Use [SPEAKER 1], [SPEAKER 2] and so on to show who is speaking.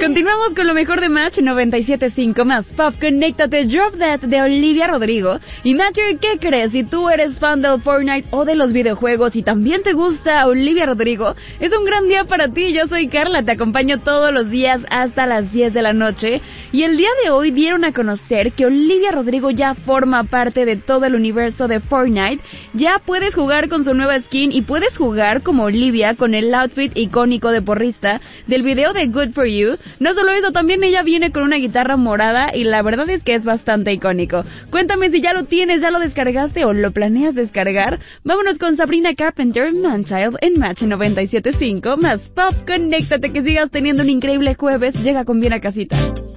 [SPEAKER 1] Continuamos con lo mejor de Match 97.5 más Pop. Conéctate, Drop That de Olivia Rodrigo. Y Matthew, ¿qué crees? Si tú eres fan del Fortnite o de los videojuegos y también te gusta Olivia Rodrigo, es un gran día para ti. Yo soy Carla, te acompaño todos los días hasta las 10 de la noche. Y el día de hoy dieron a conocer que Olivia Rodrigo ya forma parte de todo el universo de Fortnite. Ya puedes jugar con su nueva skin y puedes jugar como Olivia con el outfit icónico de porrista del video de Good For You. No solo eso, también ella viene con una guitarra morada y la verdad es que es bastante icónico. Cuéntame si ya lo tienes, ya lo descargaste o lo planeas descargar. Vámonos con Sabrina Carpenter, Manchild en Match 97.5 más Pop. Conéctate, que sigas teniendo un increíble jueves. Llega con bien a casita.